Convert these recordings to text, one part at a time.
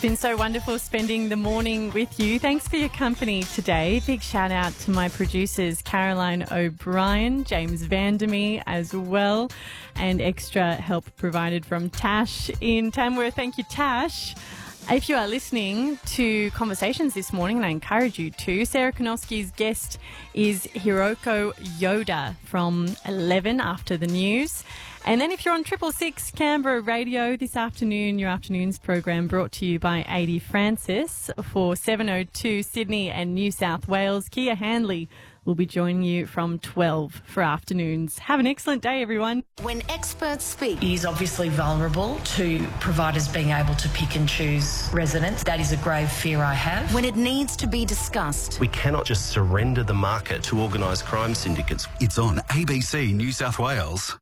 Been so wonderful spending the morning with you. Thanks for your company today. Big shout out to my producers, Caroline O'Brien, James Vandermeer as well, and extra help provided from Tash in Tamworth. Thank you, Tash. If you are listening to Conversations this morning, and I encourage you to, Sarah Konowski's guest is Hiroko Yoda from 11 after the news. And then if you're on 666 Canberra Radio this afternoon, your afternoon's program brought to you by A.D. Francis for 7:02 Sydney and New South Wales. Kia Handley will be joining you from 12 for afternoons. Have an excellent day, everyone. When experts speak, He's obviously vulnerable to providers being able to pick and choose residents. That is a grave fear I have. when it needs to be discussed, We cannot just surrender the market to organised crime syndicates. It's on ABC New South Wales.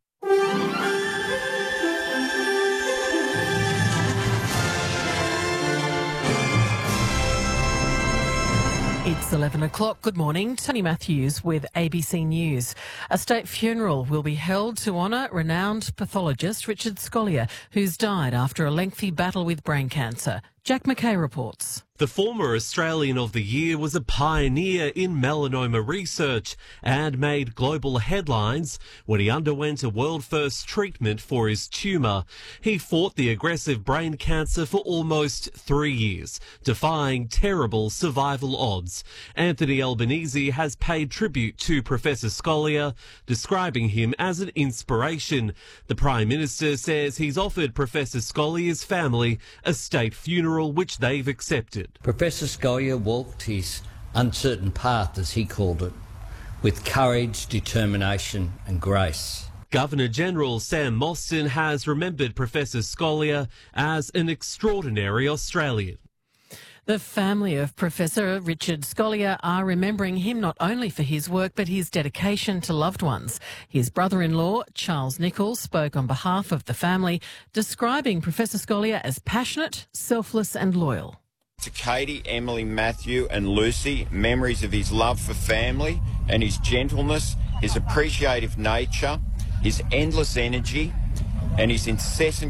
It's 11 o'clock. Good morning. Tony Matthews with ABC News. A state funeral will be held to honour renowned pathologist Richard Scolyer, who's died after a lengthy battle with brain cancer. Jack McKay reports. The former Australian of the Year was a pioneer in melanoma research and made global headlines when he underwent a world-first treatment for his tumour. He fought the aggressive brain cancer for almost 3 years, defying terrible survival odds. Anthony Albanese has paid tribute to Professor Scolyer, describing him as an inspiration. The Prime Minister says he's offered Professor Scolyer's family a state funeral, which they've accepted. Professor Scolyer walked his uncertain path, as he called it, with courage, determination and grace. Governor-General Sam Mostyn has remembered Professor Scolyer as an extraordinary Australian. The family of Professor Richard Scolyer are remembering him not only for his work but his dedication to loved ones. His brother-in-law, Charles Nichols, spoke on behalf of the family, describing Professor Scolyer as passionate, selfless and loyal. To Katie, Emily, Matthew and Lucy, memories of his love for family and his gentleness, his appreciative nature, his endless energy and his incessant